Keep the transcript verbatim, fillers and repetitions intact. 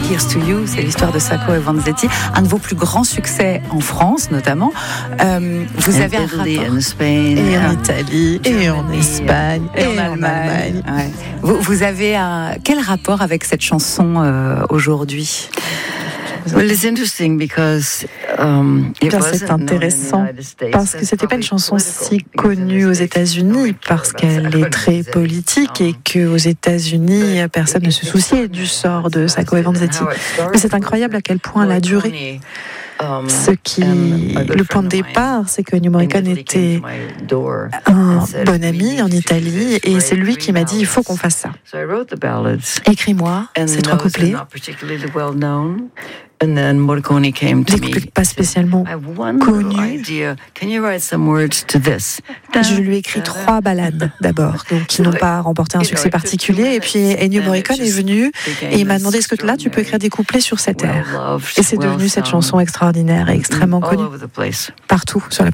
Here's to You, c'est l'histoire de Sacco et Vanzetti, un de vos plus grands succès en France notamment. Euh, vous in avez un Italy, rapport... in Spain, Et en um, Italie, et en Espagne, et, et en Allemagne. Ouais. Vous, vous avez un... quel rapport avec cette chanson euh, aujourd'hui? Well, it's interesting because um, it Bien, wasn't c'est known in the intéressant United States. parce que c'était pas une chanson si connue aux États-Unis parce qu'elle est très politique et qu'aux États-Unis personne ne se souciait du sort de Sacco et Vanzetti. Mais c'est incroyable à quel point elle a duré. Ce qui, le point de départ, c'est que Ennio Morricone était un bon ami en Italie et c'est lui qui m'a dit il faut qu'on fasse ça. Écris-moi ces trois couplets. Des couplets pas spécialement connus. Je lui ai écrit trois ballades d'abord, donc qui n'ont pas remporté un succès particulier. Et puis Ennio Morricone est venu et il m'a demandé est-ce que là tu peux écrire des couplets sur cet air. Et c'est devenu cette chanson extraordinaire et extrêmement connue partout sur la